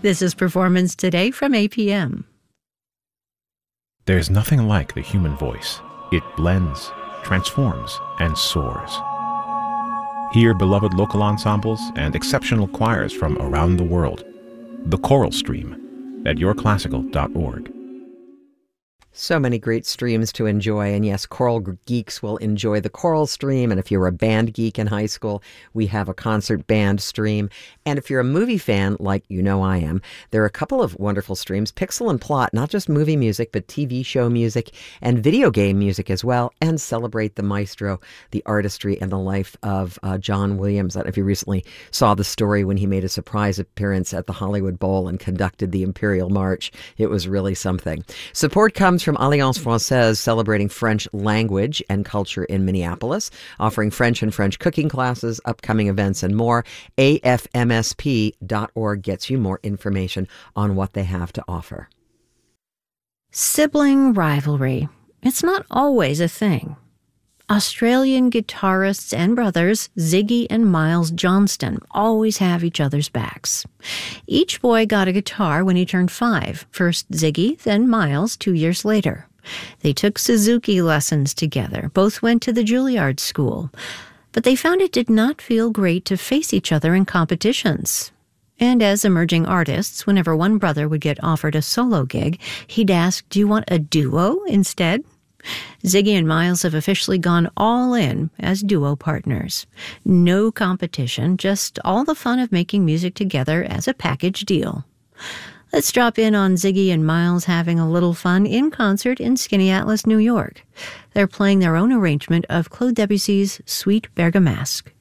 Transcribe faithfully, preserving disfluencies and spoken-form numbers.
This is Performance Today from A P M. There's nothing like the human voice. It blends, transforms, and soars. Hear beloved local ensembles and exceptional choirs from around the world. The Choral Stream at your classical dot org. So many great streams to enjoy. And yes, choral geeks will enjoy the choral stream. And if you're a band geek in high school, we have a concert band stream. And if you're a movie fan, like you know I am, there are a couple of wonderful streams. Pixel and Plot, not just movie music, but T V show music and video game music as well. And celebrate the maestro, the artistry, and the life of uh, John Williams. I don't know if you recently saw the story when he made a surprise appearance at the Hollywood Bowl and conducted the Imperial March. It was really something. Support comes from Alliance Française, celebrating French language and culture in Minneapolis, offering French and French cooking classes, upcoming events, and more. A F M S P dot org gets you more information on what they have to offer. Sibling rivalry. It's not always a thing. Australian guitarists and brothers Ziggy and Miles Johnston always have each other's backs. Each boy got a guitar when he turned five, first Ziggy, then Miles two years later. They took Suzuki lessons together, both went to the Juilliard School, but they found it did not feel great to face each other in competitions. And as emerging artists, whenever one brother would get offered a solo gig, he'd ask, "Do you want a duo instead?" Ziggy and Miles have officially gone all in as duo partners. No competition, just all the fun of making music together as a package deal. Let's drop in on Ziggy and Miles having a little fun in concert in Skinny Atlas, New York. They're playing their own arrangement of Claude Debussy's Suite Bergamasque.